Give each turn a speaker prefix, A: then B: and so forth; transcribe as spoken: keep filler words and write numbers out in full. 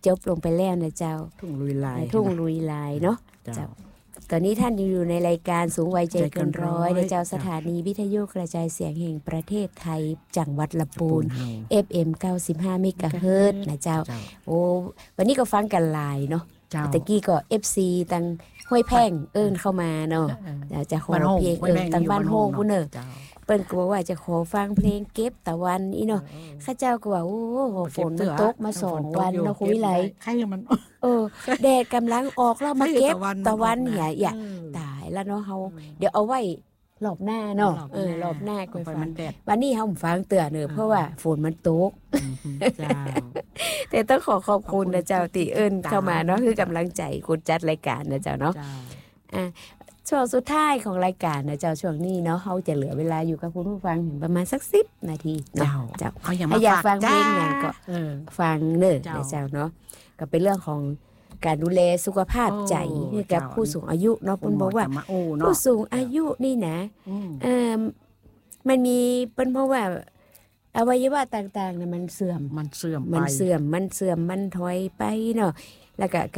A: จบลงไปแล้วนะเจ้า
B: ทุ่งลุยลาย
A: ทุ่งลุยลายเนาะเจ้าตอนนี้ท่านอยู่ในรายการสูงวัยใจเกินร้อยในเจ้าสถานีวิทยุกระจายเสียงแห่งประเทศไทยจังหวัดลำพูน เอฟ เอ็ม เก้าสิบห้า เมกะเฮิรตซ์นะเจ้าโอ้วันนี้ก็ฟังกันหลายเนาะตะกี้ก็ เอฟ ซี ตังห้วยแพ่งเอิ้นเข้ามาเนาะจะขอเพลงเอิ้นตังบ้านโฮงพุ่นเนอเปิ้นก็บอกว่าจะขอฟังเพลงเก็บตะวันอีเนาะข้าเจ้าก็ว่าโอ้ฝนมันตกมาสองวันเนาะคุยไหล
B: ใครมัน
A: เออแดดกำลังออกแล้วมาเก็บตะวันอย่าอย่าตายแล้วเนาะเฮาเดี๋ยวเอาไว้รอบหน้าเนาะเออรอบหน้าก็ฟังวันนี้เฮาฟังเตือนเนอะเพราะว่าฝนมันตก
B: จ้า
A: แต่ต้องขอขอบคุณนะเจ้าติเอิ้นเข้ามาเนาะคือกำลังใจคุณจัดรายการนะเจ้าเนาะอ่ะช่วงสุดท้ายของรายการนะเจ้าช่วงนี้เนาะเฮาจะเหลือเวลาอยู่กับคุณผู้ฟังประมาณสักสิบนาทีเนาะเจ้า
B: เขาอยาก
A: มาอยากฟังเพลง
B: อ
A: ย่างก็ฟังเด้อนะเจ้าเนาะก็เป็นเรื่องของการดูแลสุขภาพใจให้กับผู้สูงอายุเนาะเพิ่นบอกว่าผู้สูงอายุนี่นะเอ่อมันมีเพิ่นเพราะว่าอวัยวะต่างๆน่ะมันเสื่อม
B: มันเสื่อม
A: มันเสื่อมมันเสื่อมมันถอยไปเนาะแล้วก็